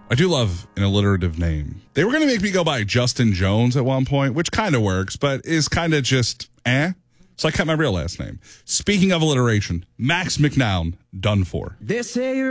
I do love an alliterative name. They were going to make me go by Justin Jones at one point, which kind of works, but is kind of just So I kept my real last name. Speaking of alliteration, Max McNown, done for. They say